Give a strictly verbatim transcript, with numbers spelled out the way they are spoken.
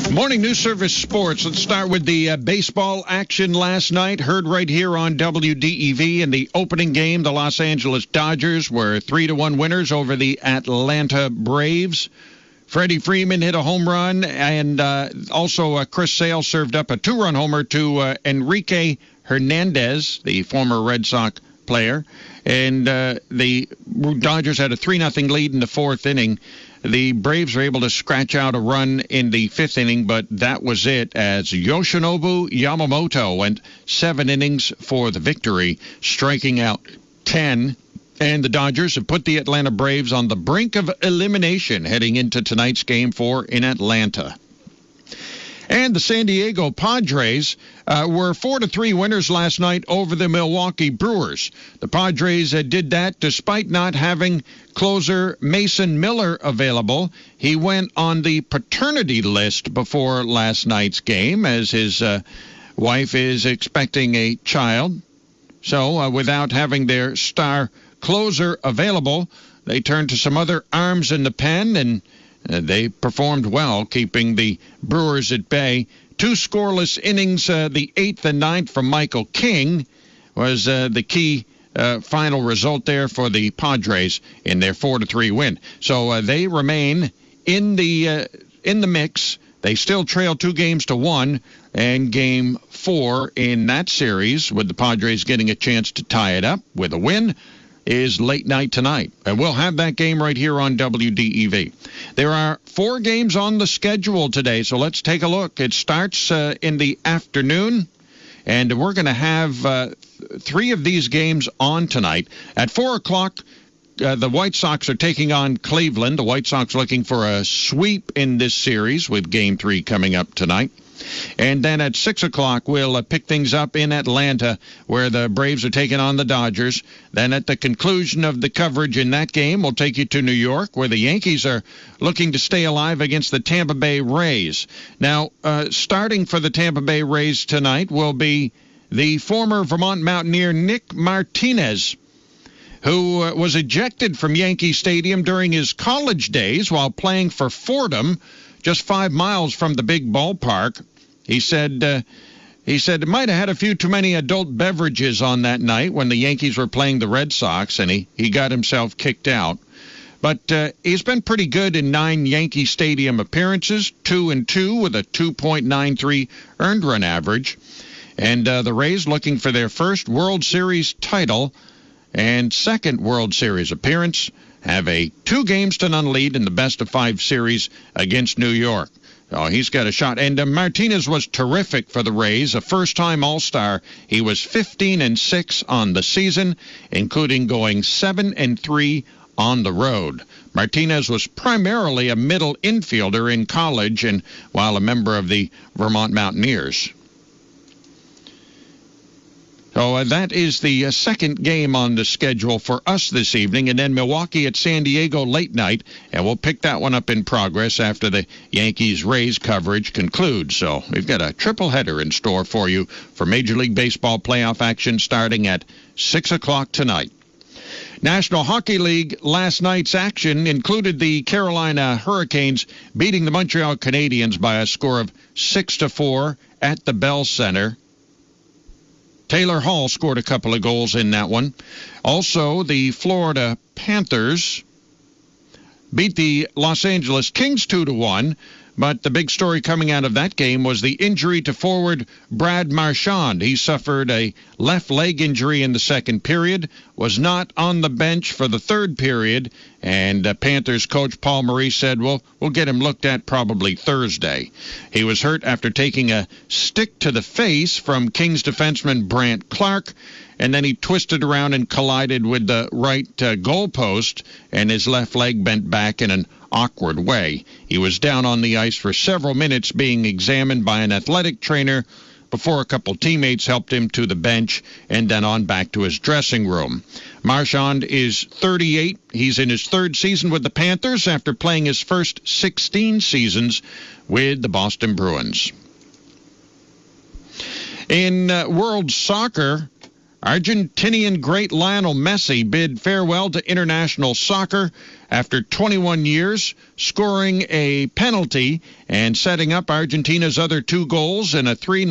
Morning News Service Sports. Let's start with the uh, baseball action last night. Heard right here on W D E V in the opening game. The Los Angeles Dodgers were three to one winners over the Atlanta Braves. Freddie Freeman hit a home run, and uh, also uh, Chris Sale served up a two-run homer to uh, Enrique Hernandez, the former Red Sox player. And uh, the Dodgers had a three nothing lead in the fourth inning. The Braves were able to scratch out a run in the fifth inning, but that was it, as Yoshinobu Yamamoto went seven innings for the victory, striking out ten. And the Dodgers have put the Atlanta Braves on the brink of elimination heading into tonight's Game four in Atlanta. And the San Diego Padres uh, were four to three winners last night over the Milwaukee Brewers. The Padres uh, did that despite not having closer Mason Miller available. He went on the paternity list before last night's game, as his uh, wife is expecting a child. So uh, without having their star closer available, they turned to some other arms in the pen, and Uh, they performed well, keeping the Brewers at bay. Two scoreless innings, uh, the eighth and ninth from Michael King, was uh, the key uh, final result there for the Padres in their four to three win. So uh, they remain in the uh, in the mix. They still trail two games to one, and Game four in that series, with the Padres getting a chance to tie it up with a win, is late night tonight. And we'll have that game right here on W D E V. There are four games on the schedule today, so let's take a look. It starts uh, in the afternoon, and we're going to have uh, three of these games on tonight. At four o'clock, uh, the White Sox are taking on Cleveland. The White Sox looking for a sweep in this series, with Game three coming up tonight. And then at six o'clock, we'll uh, pick things up in Atlanta, where the Braves are taking on the Dodgers. Then at the conclusion of the coverage in that game, we'll take you to New York, where the Yankees are looking to stay alive against the Tampa Bay Rays. Now, uh, starting for the Tampa Bay Rays tonight will be the former Vermont Mountaineer Nick Martinez, who uh, was ejected from Yankee Stadium during his college days while playing for Fordham, just five miles from the big ballpark. He said uh, he said it might have had a few too many adult beverages on that night when the Yankees were playing the Red Sox, and he, he got himself kicked out. But uh, he's been pretty good in nine Yankee Stadium appearances, two and two with a two point nine three earned run average. And uh, the Rays looking for their first World Series title and second World Series appearance, have a two games to none lead in the best of five series against New York. Oh, he's got a shot. And uh, Martinez was terrific for the Rays, a first-time All-Star. He was fifteen and six on the season, including going seven and three on the road. Martinez was primarily a middle infielder in college, and while a member of the Vermont Mountaineers. So uh, that is the uh, second game on the schedule for us this evening, and then Milwaukee at San Diego late night, and we'll pick that one up in progress after the Yankees-Rays coverage concludes. So we've got a triple header in store for you for Major League Baseball playoff action starting at six o'clock tonight. National Hockey League last night's action included the Carolina Hurricanes beating the Montreal Canadiens by a score of six to four at the Bell Center. Taylor Hall scored a couple of goals in that one. Also, the Florida Panthers beat the Los Angeles Kings two to one, but the big story coming out of that game was the injury to forward Brad Marchand. He suffered a left leg injury in the second period, was not on the bench for the third period, and uh, Panthers coach Paul Maurice said, well, we'll get him looked at probably Thursday. He was hurt after taking a stick to the face from Kings defenseman Brant Clark, and then he twisted around and collided with the right uh, goalpost, and his left leg bent back in an awkward way. He was down on the ice for several minutes being examined by an athletic trainer before a couple teammates helped him to the bench and then on back to his dressing room. Marchand is thirty-eight. He's in his third season with the Panthers after playing his first sixteen seasons with the Boston Bruins. In uh, World Soccer, Argentinian great Lionel Messi bid farewell to international soccer after twenty-one years, scoring a penalty and setting up Argentina's other two goals in a three